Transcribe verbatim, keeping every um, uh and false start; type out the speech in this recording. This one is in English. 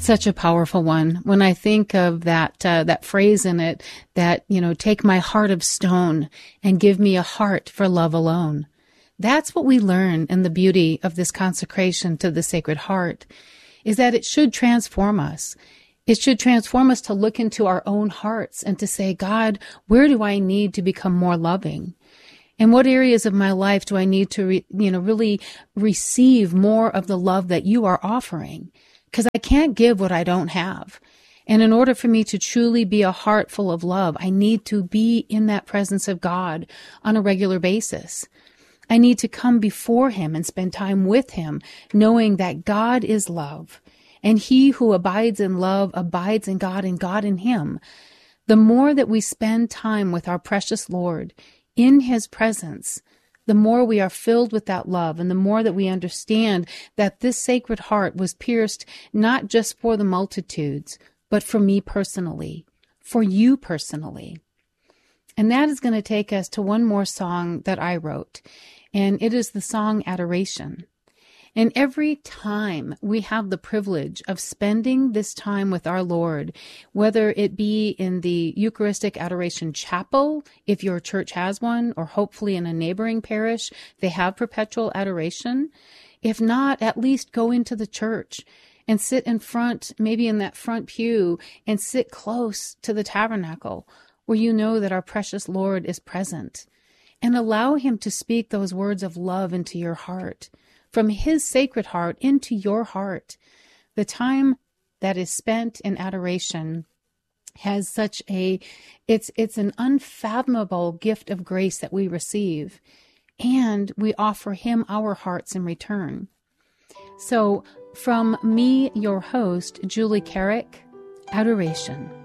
such a powerful one. When I think of that, uh, that phrase in it, that, you know, take my heart of stone and give me a heart for love alone. That's what we learn in the beauty of this consecration to the Sacred Heart, is that it should transform us. It should transform us to look into our own hearts and to say, God, where do I need to become more loving? In what areas of my life do I need to, re, you know, really receive more of the love that you are offering? Because I can't give what I don't have. And in order for me to truly be a heart full of love, I need to be in that presence of God on a regular basis. I need to come before him and spend time with him, knowing that God is love, and he who abides in love abides in God and God in him. The more that we spend time with our precious Lord in his presence, the more we are filled with that love, and the more that we understand that this Sacred Heart was pierced not just for the multitudes, but for me personally, for you personally. And that is going to take us to one more song that I wrote, and it is the song Adoration. And every time we have the privilege of spending this time with our Lord, whether it be in the Eucharistic Adoration Chapel, if your church has one, or hopefully in a neighboring parish, they have perpetual adoration. If not, at least go into the church and sit in front, maybe in that front pew, and sit close to the tabernacle, where you know that our precious Lord is present, and allow him to speak those words of love into your heart, from his Sacred Heart into your heart. The time that is spent in adoration has such a, it's, it's an unfathomable gift of grace that we receive, and we offer him our hearts in return. So from me, your host, Julie Carrick, Adoration.